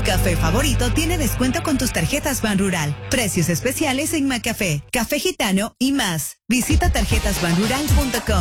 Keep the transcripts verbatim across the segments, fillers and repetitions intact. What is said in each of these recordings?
café favorito tiene descuento con tus tarjetas Banrural. Precios especiales en Macafé, Café Gitano y más. Visita tarjetas banrural punto com.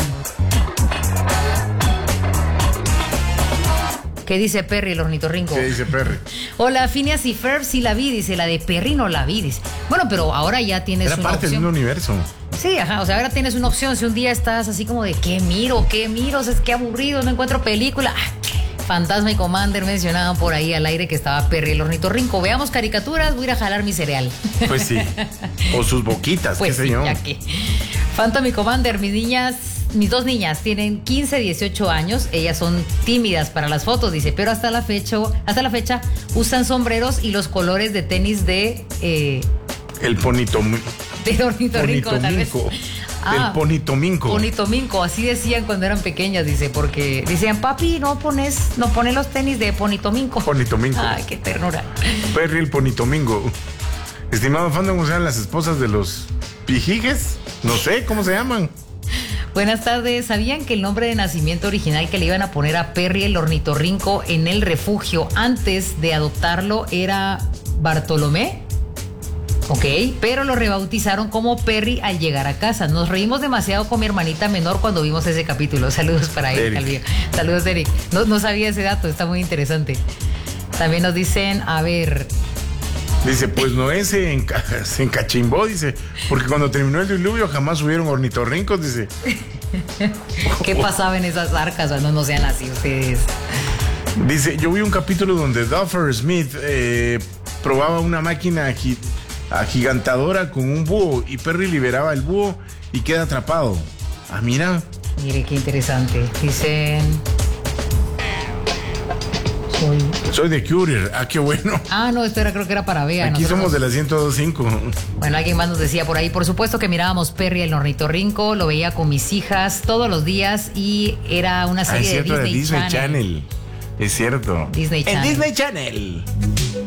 ¿Qué dice Perry, el ornitorrinco? ¿Qué dice Perry? Hola, Phineas y Ferb, sí la vi, dice. La de Perry no la vi, dice. Bueno, pero ahora ya tienes Era una parte opción. del universo. Sí, ajá, o sea, ahora tienes una opción. Si un día estás así como de, ¿qué miro? ¿Qué miro? O sea, es que aburrido, no encuentro película. Ah, Fantasma y Commander mencionaban por ahí al aire que estaba Perry, el ornitorrinco. Veamos caricaturas, voy a ir a jalar mi cereal. Pues sí. O sus boquitas, Pues qué sé sí, yo. ya que. Phantom y Commander, mis niñas, mis dos niñas tienen quince, dieciocho años. Ellas son tímidas para las fotos, dice, pero hasta la fecha, hasta la fecha usan sombreros y los colores de tenis de eh, El ponitomi- de ornitorrinco, tal vez. ponitominco. Ah, El ponitominco. Ponitominco, así decían cuando eran pequeñas, dice, porque decían, papi, no pones, no pones los tenis de ponitominco. Ponitominco. Ay, qué ternura. Perry el ponitomingo. Estimado Fandom, ¿cómo se llaman las esposas de los pijiges? No sé, ¿cómo se llaman? Buenas tardes. ¿Sabían que el nombre de nacimiento original que le iban a poner a Perry el ornitorrinco en el refugio antes de adoptarlo era Bartolomé? Ok, pero lo rebautizaron como Perry al llegar a casa. Nos reímos demasiado con mi hermanita menor cuando vimos ese capítulo. Saludos para él, Calvillo. Saludos, Eric. No, no sabía ese dato, está muy interesante. También nos dicen, a ver... Dice, pues Noé se, enca- se encachimbó, dice, porque cuando terminó el diluvio jamás subieron ornitorrincos, dice. ¿Qué pasaba en esas arcas? No, no sean así ustedes. Dice, yo vi un capítulo donde Duffer Smith eh, probaba una máquina agi- agigantadora con un búho y Perry liberaba el búho y queda atrapado. Ah, mira. Mire, qué interesante. Dicen... Soy... Soy de Courier. Ah, qué bueno. Ah, no, esto era, creo que era para Bea. Aquí Nosotros... somos de la ciento dos punto cinco. Bueno, alguien más nos decía por ahí, por supuesto que mirábamos Perry el ornitorrinco, lo veía con mis hijas todos los días y era una Ah, serie es cierto, de Disney, de Disney Channel. Channel. Es cierto. Disney Channel. El Disney Channel.